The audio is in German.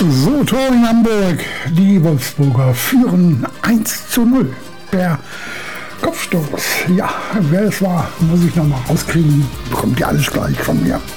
So, Tor in Hamburg. Die Wolfsburger führen 1:0 per Kopfstoß. Ja, wer es war, muss ich nochmal rauskriegen. Bekommt ihr alles gleich von mir.